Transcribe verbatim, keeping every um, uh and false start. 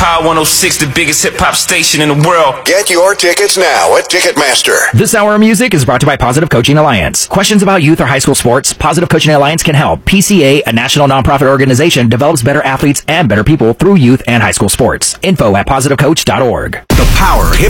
Power one oh six, the biggest hip-hop station in the world. Get your tickets now at Ticketmaster. This hour of music is brought to you by Positive Coaching Alliance. Questions about youth or high school sports? Positive Coaching Alliance can help. P C A, a national nonprofit organization, develops better athletes and better people through youth and high school sports. Info at positive coach dot org. The Power Hip